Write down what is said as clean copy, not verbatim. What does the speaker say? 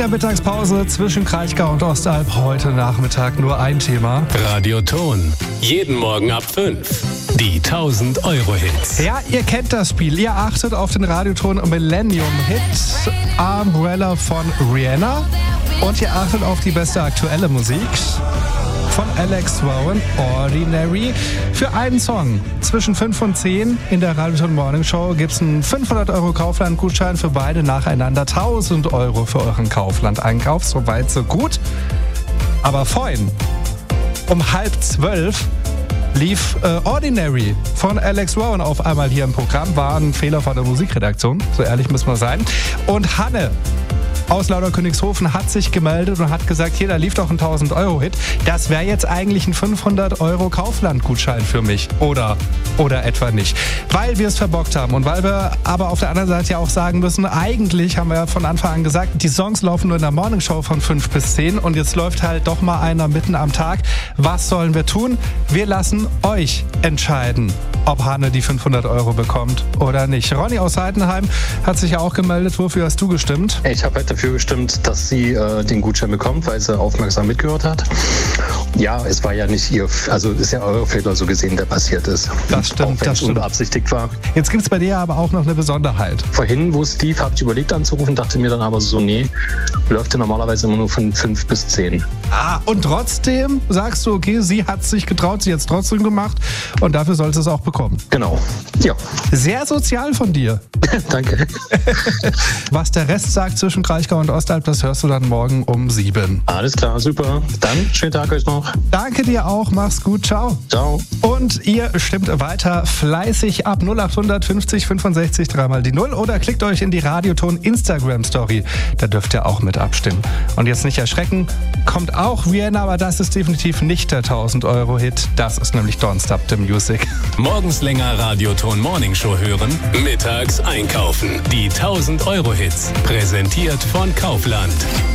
der Mittagspause zwischen Kraichgau und Ostalb heute Nachmittag nur ein Thema. Radioton. Jeden Morgen ab 5. Die 1000-Euro-Hits. Ja, ihr kennt das Spiel. Ihr achtet auf den Radioton Millennium-Hit Umbrella von Rihanna. Und ihr achtet auf die beste aktuelle Musik von Alex Warren, Ordinary. Für einen Song zwischen 5 und 10 in der Radioton Morning Show gibt es einen 500€ Kaufland-Gutschein für beide nacheinander. 1000€ für euren Kaufland-Einkauf. Soweit, so gut. Aber vorhin, um 11:30, lief Ordinary von Alex Warren auf einmal hier im Programm. War ein Fehler von der Musikredaktion, so ehrlich müssen wir sein. Und Hanne aus Lauterkönigshofen hat sich gemeldet und hat gesagt, hier, da lief doch ein 1000-Euro-Hit. Das wäre jetzt eigentlich ein 500€ Kaufland-Gutschein für mich. Oder etwa nicht. Weil wir es verbockt haben und weil wir aber auf der anderen Seite ja auch sagen müssen, eigentlich haben wir ja von Anfang an gesagt, die Songs laufen nur in der Morningshow von 5 bis 10 und jetzt läuft halt doch mal einer mitten am Tag. Was sollen wir tun? Wir lassen euch entscheiden, ob Hanne die 500€ bekommt oder nicht. Ronny aus Heidenheim hat sich ja auch gemeldet. Wofür hast du gestimmt? Ich habe halt dafür gestimmt, dass sie den Gutschein bekommt, weil sie aufmerksam mitgehört hat. Ja, es war ja nicht ihr, also ist ja euer Fehler so gesehen, der passiert ist. Das stimmt, auch wenn es unbeabsichtigt war. Jetzt gibt es bei dir aber auch noch eine Besonderheit. Vorhin, wo es lief, habe ich überlegt anzurufen, dachte mir dann aber so, nee, läuft ja normalerweise immer nur von 5 bis 10. Und trotzdem sagst du, okay, sie hat sich getraut, sie hat es trotzdem gemacht und dafür sollst du es auch bekommen. Genau, ja. Sehr sozial von dir. Danke. Was der Rest sagt zwischen Kraichgau und Ostalb, das hörst du dann morgen um 7. Alles klar, super. Dann schönen Tag euch noch. Danke dir auch, mach's gut, ciao. Ciao. Und ihr stimmt weiter fleißig ab 0800 50 65 3 die 0 oder klickt euch in die Radioton Instagram Story. Da dürft ihr auch mit abstimmen. Und jetzt nicht erschrecken, kommt auch Rihanna, aber das ist definitiv nicht der 1000-Euro-Hit. Das ist nämlich Don't Stop the Music. Morgens länger Radioton Morning Show hören, mittags einkaufen. Die 1000-Euro-Hits. Präsentiert von Kaufland.